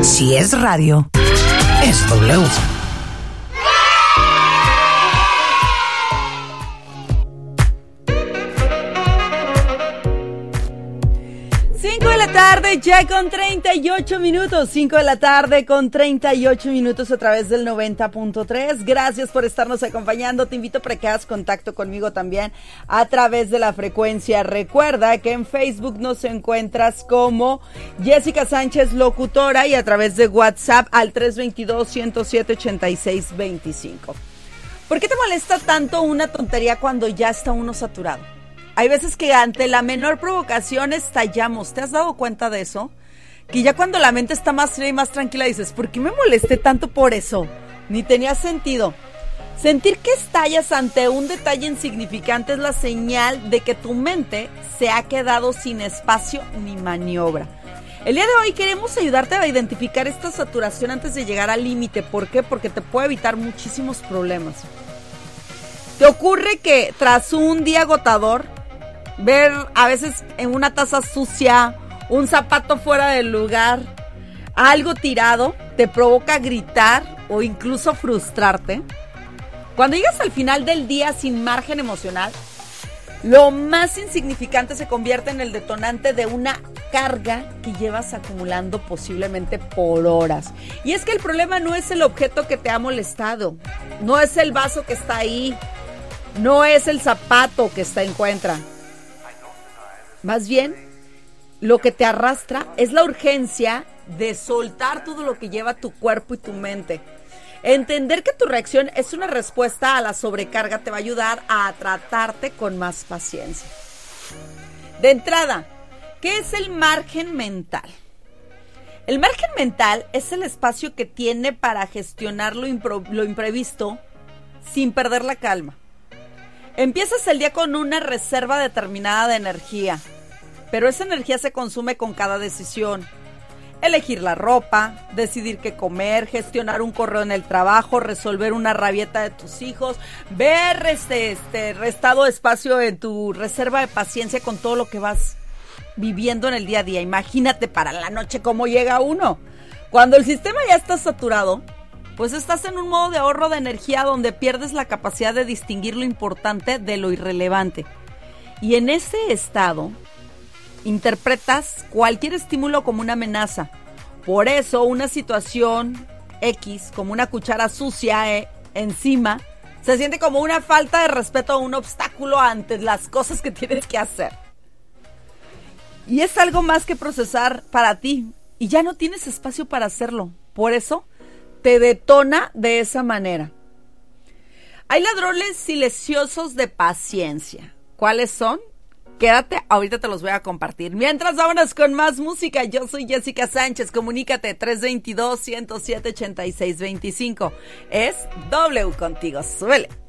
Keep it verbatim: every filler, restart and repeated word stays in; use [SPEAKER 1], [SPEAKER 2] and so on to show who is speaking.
[SPEAKER 1] Si es radio, es W.
[SPEAKER 2] cinco de la tarde, ya con treinta y ocho minutos. cinco de la tarde con treinta y ocho minutos a través del noventa punto tres. Gracias por estarnos acompañando. Te invito para que hagas contacto conmigo también a través de la frecuencia. Recuerda que en Facebook nos encuentras como Jessica Sánchez Locutora y a través de WhatsApp al tres dos dos, uno cero siete, ocho seis dos cinco. ¿Por qué te molesta tanto una tontería cuando ya está uno saturado? Hay veces que ante la menor provocación estallamos. ¿Te has dado cuenta de eso? Que ya cuando la mente está más fría y más tranquila dices, ¿por qué me molesté tanto por eso? Ni tenía sentido. Sentir que estallas ante un detalle insignificante es la señal de que tu mente se ha quedado sin espacio ni maniobra. El día de hoy queremos ayudarte a identificar esta saturación antes de llegar al límite. ¿Por qué? Porque te puede evitar muchísimos problemas. ¿Te ocurre que tras un día agotador, ver a veces en una taza sucia, un zapato fuera del lugar, algo tirado, te provoca gritar o incluso frustrarte? Cuando llegas al final del día sin margen emocional, lo más insignificante se convierte en el detonante de una carga que llevas acumulando posiblemente por horas. Y es que el problema no es el objeto que te ha molestado, no es el vaso que está ahí, no es el zapato que está en contra. Más bien, lo que te arrastra es la urgencia de soltar todo lo que lleva tu cuerpo y tu mente. Entender que tu reacción es una respuesta a la sobrecarga te va a ayudar a tratarte con más paciencia. De entrada, ¿qué es el margen mental? El margen mental es el espacio que tiene para gestionar lo, impro- lo imprevisto sin perder la calma. Empiezas el día con una reserva determinada de energía, pero esa energía se consume con cada decisión. Elegir la ropa, decidir qué comer, gestionar un correo en el trabajo, resolver una rabieta de tus hijos, ver este, este restado espacio en tu reserva de paciencia con todo lo que vas viviendo en el día a día. Imagínate para la noche cómo llega uno. Cuando el sistema ya está saturado, pues estás en un modo de ahorro de energía donde pierdes la capacidad de distinguir lo importante de lo irrelevante. Y en ese estado, interpretas cualquier estímulo como una amenaza. Por eso, una situación X, como una cuchara sucia eh, encima, se siente como una falta de respeto o un obstáculo ante las cosas que tienes que hacer. Y es algo más que procesar para ti. Y ya no tienes espacio para hacerlo. Por eso, te detona de esa manera. Hay ladrones silenciosos de paciencia. ¿Cuáles son? Quédate, ahorita te los voy a compartir. Mientras, vámonos con más música. Yo soy Jessica Sánchez. Comunícate tres dos dos, uno cero siete, ocho seis dos cinco. Es W contigo. Suele.